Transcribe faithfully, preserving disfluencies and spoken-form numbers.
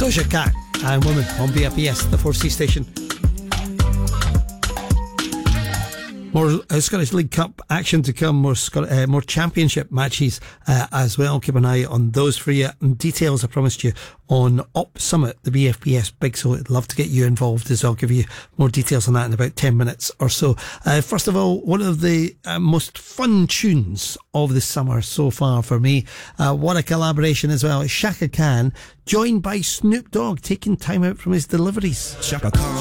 Doja Cat and Woman on B F B S, the four C station. More uh, Scottish League Cup action to come, more Scot- uh, more championship matches uh, as well. Keep an eye on those for you. And details I promised you on Op Summit, the B F B S Big Show. I'd love to get you involved as well. I'll give you more details on that in about ten minutes or so. Uh, first of all, one of the uh, most fun tunes of the summer so far for me. Uh, what a collaboration as well. Shaka Khan, joined by Snoop Dogg, taking time out from his deliveries. Shaka Khan